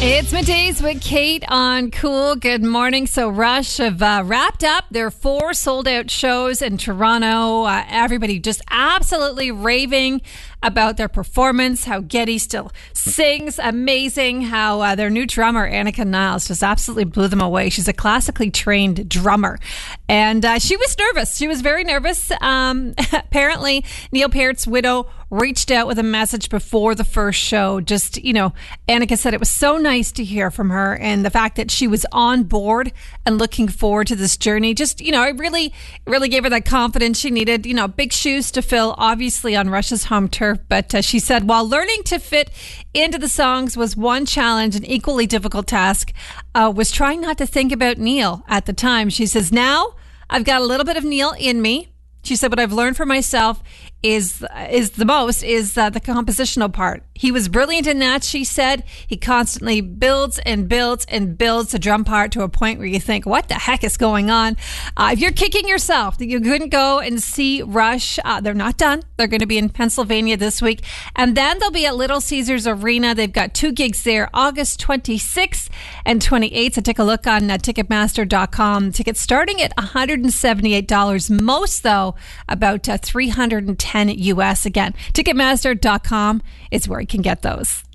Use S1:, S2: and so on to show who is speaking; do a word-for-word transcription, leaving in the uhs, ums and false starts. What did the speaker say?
S1: It's Middays with Kate on Cool. Good morning. So Rush have uh, wrapped up their four sold-out shows in Toronto. Uh, everybody just absolutely raving about their performance, how Geddy still sings amazing, how uh, their new drummer, Annika Niles, just absolutely blew them away. She's a classically trained drummer. And uh, she was nervous. She was very nervous. Um, apparently, Neil Peart's widow reached out with a message before the first show. Just, you know, Annika said it was so nice to hear from her, and the fact that she was on board and looking forward to this journey. Just, you know, it really, really gave her that confidence she needed. You know, big shoes to fill, obviously, on Rush's home turf. But uh, she said, while learning to fit into the songs was one challenge, an equally difficult task uh, was trying not to think about Neil at the time. She says, now I've got a little bit of Neil in me. She said, what I've learned for myself is is the most is uh, the compositional part. He was brilliant in that, she said. He constantly builds and builds and builds the drum part to a point where you think, what the heck is going on? Uh, if you're kicking yourself that you couldn't go and see Rush, uh, they're not done. They're going to be in Pennsylvania this week. And then they'll be at Little Caesars Arena. They've got two gigs there, August twenty-sixth and twenty-eighth. So take a look on uh, Ticketmaster dot com. Tickets starting at one hundred seventy-eight dollars. Most, though, about uh, three hundred ten U S. Again, Ticketmaster dot com is where you can get those.